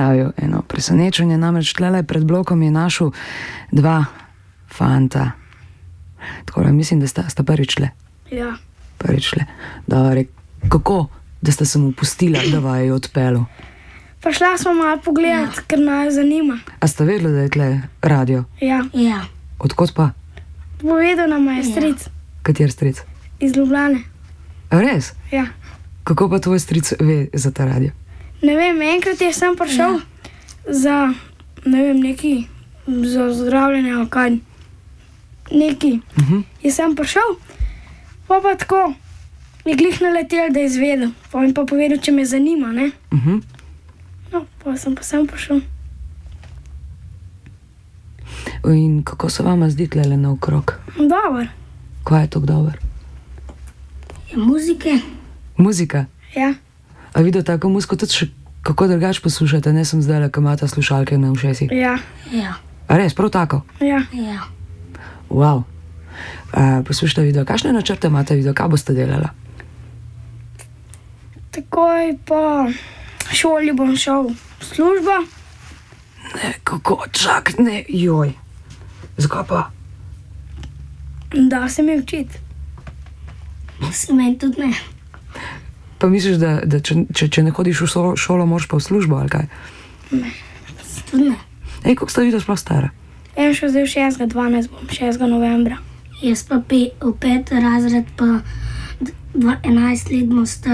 pripravil eno presenečenje, namreč tlele pred blokom je našel dva fanta. Tako da mislim, da sta prvič le. Ja. Prvič le. Dobre, kako, da sta se mu pustila, da vaju odpelu? Prišla smo malo pogledat, ker naju zanima. A sta vedela, da je tle radio? Ja. Ja. Odkot pa? Povedal nam je stric Kater stric? iz Ljubljane. A res? Ja. Kako pa tvoj stric ve za ta radio? Ne vem, enkrat je sem prišel za, ne vem, neki, za zdravljenje ali kaj. Neki. Je sem prišel, pa tako, je glih naletel, da je izvedel. Pa mi pa povedal, če me zanima, ne? No, pa sem prišel. In kako se vama zdi tlele naokrog? Dobar. Kaj je tako dober? Je muzike. Muzika? Ja. A videl tako muziko tudi še kako drugače poslušate? Ne sem zdajle, ko imate slušalke na ušesih. Ja. Ja. A res, prav tako? Ja. Ja. Wow. Poslušajte video, kakšne načrte imate video, kaj boste delala? Takoj po šoli bom šel v službo. Ne, kako, čak, ne, joj. Zakaj pa? Da se mi učiti. Se meni tudi ne. Pa misliš, da če ne hodiš v šolo, moraš pa v službo, ali kaj? Ne. Tudi ne. Ej, koliko sta videl sploh stara? En šel zdaj v 6.12. bom, 6. novembra. Jaz pa v 5. razred pa 11 let bom star.